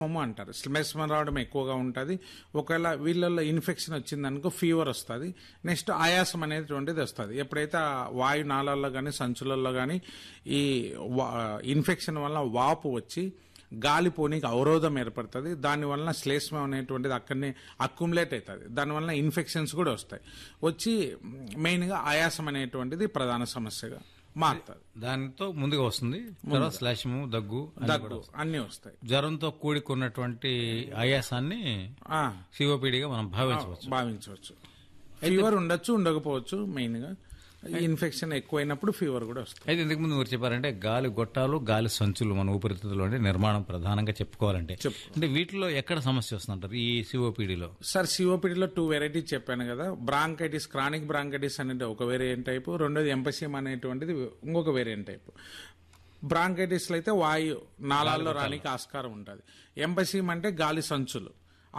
అంటారు. స్లెస్మం రావడం ఎక్కువగా ఉంటుంది. ఒకవేళ వీళ్ళల్లో ఇన్ఫెక్షన్ వచ్చిందనుకో ఫీవర్ వస్తుంది. నెక్స్ట్ ఆయాసం అనేటువంటిది వస్తుంది. ఎప్పుడైతే ఆ వాయు నాళాల్లో కానీ సంచులలో కానీ ఈ ఇన్ఫెక్షన్ వల్ల వాపు వచ్చి గాలిపోనీకి అవరోధం ఏర్పడుతుంది. దానివల్ల శ్లేష్మం అనేటువంటిది అక్కడనే అక్యుములేట్ అవుతుంది. దానివల్ల ఇన్ఫెక్షన్స్ కూడా వస్తాయి. వచ్చి మెయిన్గా ఆయాసం అనేటువంటిది ప్రధాన సమస్యగా మారుతుంది. దానితో ముందుగా వస్తుంది. తర్వాత శ్లేషము, దగ్గు అన్ని వస్తాయి. జ్వరంతో కూడుకున్నటువంటి ఆయాసాన్ని సిఓపిడిగా మనం భావించవచ్చు. ఫీవర్ ఉండొచ్చు, ఉండకపోవచ్చు. మెయిన్ గా ఇన్ఫెక్షన్ ఎక్కువైనప్పుడు ఫీవర్ కూడా వస్తుంది. అయితే ఇంతకు ముందు మీరు చెప్పారంటే గాలి గొట్టాలు, గాలి సంచులు మన ఊపిరితిత్తులు అంటే నిర్మాణం ప్రధానంగా చెప్పుకోవాలంటే అంటే వీటిలో ఎక్కడ సమస్య వస్తుంటారు ఈ సిఓపిడిలో? సార్, సిఓపిడిలో 2 వెరైటీస్ చెప్పాను కదా. బ్రాంకైటిస్, క్రానిక్ బ్రాంకైటిస్ అనేది ఒక వేరియంట్ టైపు, రెండోది ఎంపసియం అనేటువంటిది ఇంకొక వేరియంట్ టైపు. బ్రాంకైటిస్ లో అయితే వాయు నాళాల్లో రానికి ఆస్కారం ఉంటుంది. ఎంపసియం అంటే గాలి సంచులు,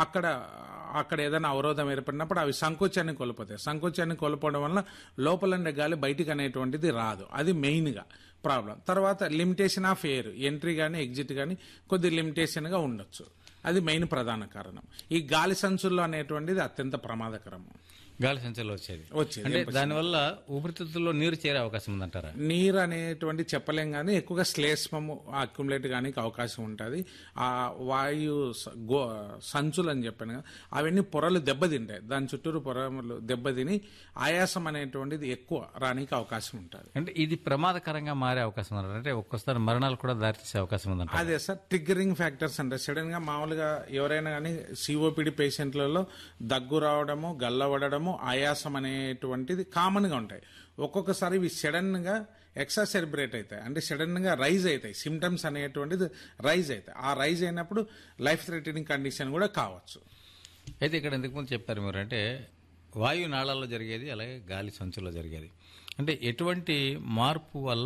అక్కడ ఏదైనా అవరోధం ఏర్పడినప్పుడు అవి సంకోచాన్ని కోల్పోతాయి. సంకోచాన్ని కోల్పోవడం వల్ల లోపలండే గాలి బయటికి అనేటువంటిది రాదు. అది మెయిన్ గా ప్రాబ్లం. తర్వాత లిమిటేషన్ ఆఫ్ ఎయిర్, ఎంట్రీ గానీ ఎగ్జిట్ గానీ కొద్ది లిమిటేషన్ గా ఉండొచ్చు. అది మెయిన్ ప్రధాన కారణం. ఈ గాలి సంచుల్లో అనేటువంటిది అత్యంత ప్రమాదకరం. గాలి సంచుల్లో వచ్చేది అంటే దానివల్ల ఊపిరితిత్తుల్లో నీరు చేరే అవకాశం ఉందంటారా? నీరు అనేటువంటి చెప్పలేం కానీ ఎక్కువగా శ్లేష్మము అక్యుములేట్ కానీ అవకాశం ఉంటుంది. ఆ వాయు సంచులు అని చెప్పాను కదా, అవన్నీ పొరలు దెబ్బతింటాయి. దాని చుట్టూరు పొరలు దెబ్బతిని ఆయాసం అనేటువంటిది ఎక్కువ రానికి అవకాశం ఉంటుంది. అంటే ఇది ప్రమాదకరంగా మారే అవకాశం ఉందంటారు. అంటే ఒక్కోసారి మరణాలు కూడా దారితీసే అవకాశం ఉందంట. అదే సార్, ట్రిగ్గరింగ్ ఫ్యాక్టర్స్ అంటే సడన్ గా మామూలుగా ఎవరైనా కానీ సిఓపిడి పేషెంట్లలో దగ్గు రావడము, గల్లవడము, ఆయాసం అనేటువంటిది కామన్ గా ఉంటాయి. ఒక్కొక్కసారి ఇవి సడన్ గా ఎక్సాసెర్బరేట్ అవుతాయి. అంటే సడన్ గా రైజ్ అవుతాయి. సిమ్టమ్స్ అనేటువంటిది రైజ్ అవుతాయి. ఆ రైజ్ అయినప్పుడు లైఫ్ థ్రెటనింగ్ కండిషన్ కూడా కావచ్చు. అయితే ఇక్కడ ఇంతకుముందు చెప్పారు మీరు, అంటే వాయు నాళాల్లో జరిగేది, అలాగే గాలి సంచుల్లో జరిగేది. అంటే ఎటువంటి మార్పు వల్ల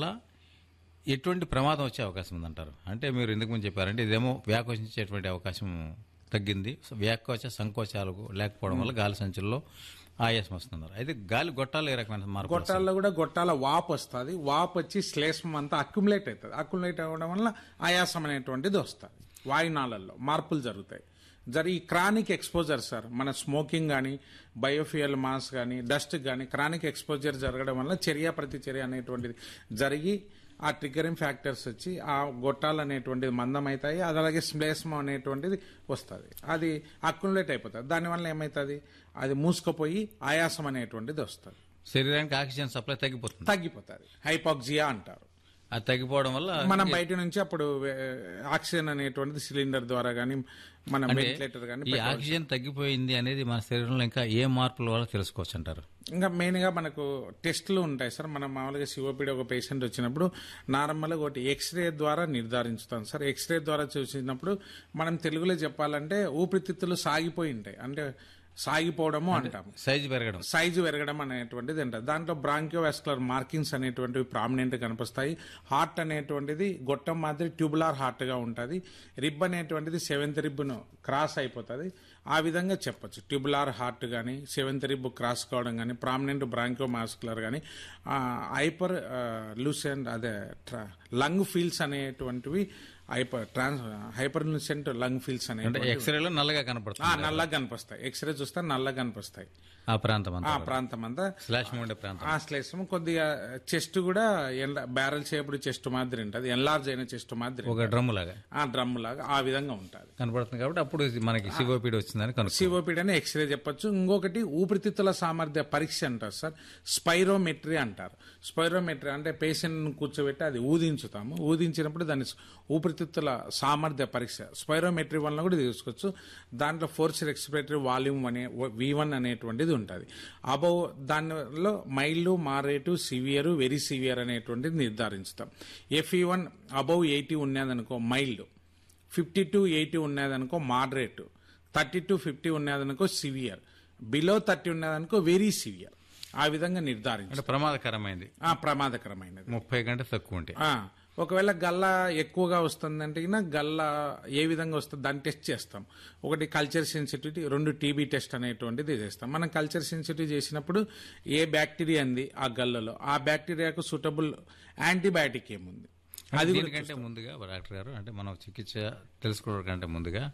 ఎటువంటి ప్రమాదం వచ్చే అవకాశం ఉందంటారు? అంటే మీరు ఇంతకుముందు చెప్పారంటే ఇదేమో వ్యాకోచించేటువంటి అవకాశం తగ్గింది, వ్యాకోచ సంకోచాలు లేకపోవడం వల్ల గాలి సంచుల్లో ఆయాసం వస్తున్నారు. అయితే గాలి గొట్టాలు ఏ రకమైన మార్పు? గొట్టాల్లో కూడా గొట్టాల వాపు వస్తుంది. వాపు వచ్చి శ్లేష్మం అంతా అక్యుములేట్ అవుతుంది. అక్యుములేట్ అవ్వడం వల్ల ఆయాసం అనేటువంటిది వస్తుంది. వాయునాళల్లో మార్పులు జరుగుతాయి. ఈ క్రానిక్ ఎక్స్పోజర్ సార్, మన స్మోకింగ్ కానీ, బయోఫ్యూయల్ మాస్ కానీ, డస్ట్ కానీ క్రానిక్ ఎక్స్పోజర్ జరగడం వల్ల చర్య ప్రతిచర్య అనేటువంటిది జరిగి ఆ ట్రిగ్గరింగ్ ఫ్యాక్టర్స్ వచ్చి ఆ గొట్టాలు అనేటువంటిది మందం అవుతాయి. అది అలాగే శ్లేష్మం అనేటువంటిది వస్తుంది. అది అక్యుములేట్ అయిపోతుంది. దానివల్ల ఏమవుతుంది, అది మూసుకుపోయి ఆయాసం అనేటువంటిది వస్తుంది. శరీరానికి ఆక్సిజన్ సప్లై తగ్గిపోతుంది. హైపాక్సియా అంటారు. అది తగ్గిపోవడం వల్ల మనం బయట నుంచి అప్పుడు ఆక్సిజన్ అనేటువంటిది సిలిండర్ ద్వారా కానీ, మన వెంటిలేటర్ కానీ. ఈ ఆక్సిజన్ తగ్గిపోయింది అనేది మన శరీరంలో ఇంకా ఏ మార్పుల వల్ల తెలుసుకోవచ్చు అంటారు? ఇంకా మెయిన్ గా మనకు టెస్టులు ఉంటాయి సార్. మనం మామూలుగా సిఓపిడి ఒక పేషెంట్ వచ్చినప్పుడు నార్మల్గా ఒకటి ఎక్స్రే ద్వారా నిర్ధారించుతాం సార్. ఎక్స్రే ద్వారా చూసినప్పుడు మనం తెలుగులో చెప్పాలంటే ఊపిరితిత్తులు సాగిపోయి ఉంటాయి. అంటే సాగిపోవడము అంటాము. సైజు పెరగడం అనేటువంటిది అంటారు. దాంట్లో బ్రాంకియోవాస్కులర్ మార్కింగ్స్ అనేటువంటివి ప్రామినెంట్ కనిపిస్తాయి. హార్ట్ అనేటువంటిది గొట్టం మాదిరి ట్యూబులార్ హార్ట్ గా ఉంటుంది. రిబ్ అనేటువంటిది 7th రిబ్ను క్రాస్ అయిపోతుంది. ఆ విధంగా చెప్పొచ్చు. ట్యూబులార్ హార్ట్ కానీ, 7th రిబ్ క్రాస్ కావడం కానీ, ప్రామినెంట్ బ్రాంకియోవాస్కులర్ కానీ, హైపర్ లూసెంట్ అదే లంగ్ ఫీల్స్ అనేటువంటివి, హైపర్లూసెంట్ లంగ్ ఫీల్స్ అనేవి ఎక్స్రేలో నల్లగా కనపడతాయి. నల్లగా కనిపిస్తాయి. ఎక్స్రే చూస్తే నల్లగా కనిపిస్తాయి. ఆ ప్రాంతం అంతా శ్లేష్మం కొద్దిగా చెస్ట్ కూడా బ్యారల్ షేప్డ్ చెస్ట్ మాదిరి ఉంటుంది. ఎన్లార్జ్ అయిన చెస్ట్ మాదిరి, ఒక డ్రమ్ లాగా ఆ విధంగా ఉంటుంది కనపడుతుంది. కాబట్టి అప్పుడు మనకి సిఓపిడి వచ్చిందని సిఓపిడి అని ఎక్స్రే చెప్పొచ్చు. ఇంకొకటి ఊపిరితిత్తుల సామర్థ్య పరీక్ష అంటారు సార్. స్పైరోమెట్రీ అంటారు. స్పైరోమెట్రీ అంటే పేషెంట్ కూర్చోబెట్టి అది ఊదించుతాము. ఊదించినప్పుడు దాన్ని ఊపిరితిత్తుల సామర్థ్య పరీక్ష స్పైరోమెట్రీ వల్ల కూడా తీసుకోవచ్చు. దాంట్లో ఫోర్స్ రెస్పిరేటరీ వాల్యూమ్ V1 అనేటువంటిది ఉంటుంది. అబౌవ్ దానిలో మైల్డ్, మారేటు, సివియర్, వెరీ సివియర్ అనేటువంటిది నిర్ధారించుతాం. FE1 above 80 ఉన్నదనుకో mild, 50 to 80 ఉన్నదనుకో moderate, 30 to 50 ఉన్నదనుకో severe, below 30 ఉన్నదనుకో very severe. ఆ విధంగా నిర్ధారించారు. ప్రమాదకరమైనది 30 కంటే తక్కువ ఉంటే. ఒకవేళ గల్లా ఎక్కువగా వస్తుందంటే గల్లా ఏ విధంగా వస్తుంది దాన్ని టెస్ట్ చేస్తాం. ఒకటి కల్చర్ సెన్సిటివిటీ, 2 టీబీ టెస్ట్ అనేటువంటిది చేస్తాం. మనం కల్చర్ సెన్సిటివ్ చేసినప్పుడు ఏ బ్యాక్టీరియా ఉంది ఆ గల్లలో, ఆ బ్యాక్టీరియాకు సూటబుల్ యాంటీబయాటిక్ ఏముంది, అది దీనికంటే ముందుగా డాక్టర్ గారు అంటే మనం చికిత్స తెలుసుకోవడం కంటే ముందుగా